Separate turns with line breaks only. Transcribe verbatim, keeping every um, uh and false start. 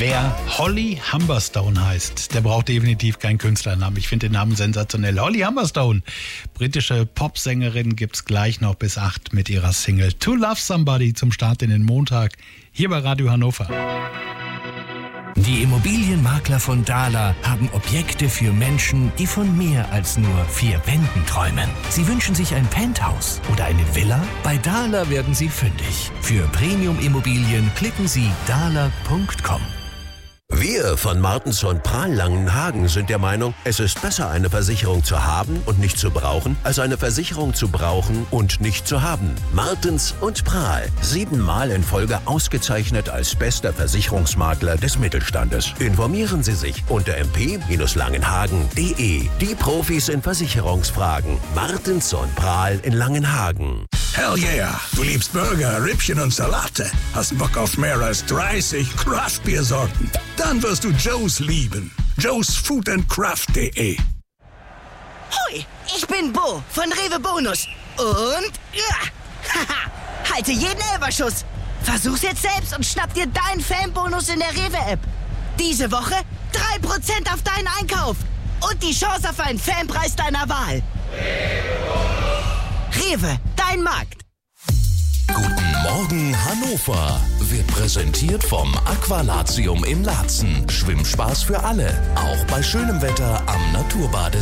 Wer Holly Humberstone heißt, der braucht definitiv keinen Künstlernamen. Ich finde den Namen sensationell. Holly Humberstone, britische Popsängerin, gibt's gleich noch bis acht mit ihrer Single To Love Somebody zum Start in den Montag hier bei Radio Hannover.
Die Immobilienmakler von Dahler haben Objekte für Menschen, die von mehr als nur vier Wänden träumen. Sie wünschen sich ein Penthouse oder eine Villa? Bei Dahler werden Sie fündig. Für Premium-Immobilien klicken Sie dahler punkt com.
Wir von Martens und Prahl Langenhagen sind der Meinung, es ist besser, eine Versicherung zu haben und nicht zu brauchen, als eine Versicherung zu brauchen und nicht zu haben. Martens und Prahl, siebenmal in Folge ausgezeichnet als bester Versicherungsmakler des Mittelstandes. Informieren Sie sich unter m p langenhagen punkt d e. Die Profis in Versicherungsfragen. Martens und Prahl in Langenhagen.
Hell yeah, du liebst Burger, Rippchen und Salate. Hast Bock auf mehr als dreißig Craft-Bier-Sorten? Dann wirst du Joe's lieben. Joe's Food and Craft punkt de.
Hoi, ich bin Bo von Rewe Bonus. Und ja, haha, halte jeden Elferschuss. Versuch's jetzt selbst und schnapp dir deinen Fanbonus in der Rewe-App. Diese Woche drei Prozent auf deinen Einkauf. Und die Chance auf einen Fanpreis deiner Wahl. Rewe, dein Markt.
Guten Morgen Hannover wird präsentiert vom Aqualatium in Laatzen. Schwimmspaß für alle, auch bei schönem Wetter am Naturbadesee.